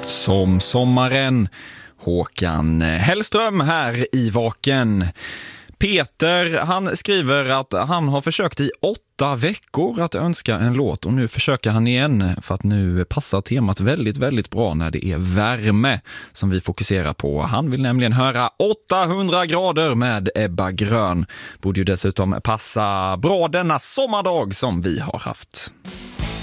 Som sommaren. Håkan Hellström här i Vaken. Peter, han skriver att han har försökt i 8 veckor att önska en låt och nu försöker han igen för att nu passar temat väldigt, väldigt bra när det är värme som vi fokuserar på. Han vill nämligen höra 800 grader med Ebba Grön. Borde ju dessutom passa bra denna sommardag som vi har haft.